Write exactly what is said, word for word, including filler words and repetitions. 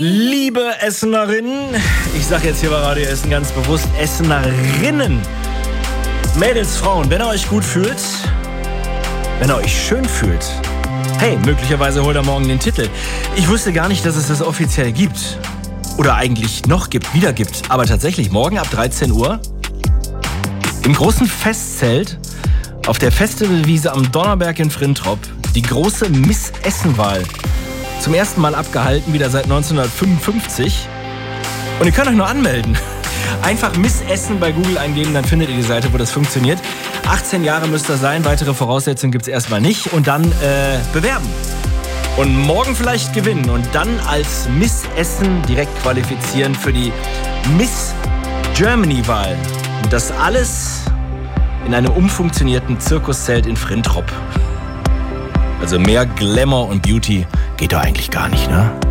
Liebe Essenerinnen, ich sage jetzt hier bei Radio Essen ganz bewusst Essenerinnen, Mädels, Frauen, wenn ihr euch gut fühlt, wenn ihr euch schön fühlt, hey, möglicherweise holt ihr morgen den Titel. Ich wusste gar nicht, dass es das offiziell gibt. Oder eigentlich noch gibt, wieder gibt. Aber tatsächlich, morgen ab dreizehn Uhr im großen Festzelt auf der Festivalwiese am Donnerberg in Frintrop die große Miss Essen-Wahl. Zum ersten Mal abgehalten, wieder seit neunzehnhundertfünfundfünfzig. Und ihr könnt euch nur anmelden. Einfach Miss Essen bei Google eingeben, dann findet ihr die Seite, wo das funktioniert. achtzehn Jahre müsst ihr sein, weitere Voraussetzungen gibt es erstmal nicht. Und dann äh, bewerben. Und morgen vielleicht gewinnen und dann als Miss Essen direkt qualifizieren für die Miss Germany-Wahl. Und das alles in einem umfunktionierten Zirkuszelt in Frintrop. Also mehr Glamour und Beauty geht doch eigentlich gar nicht, ne?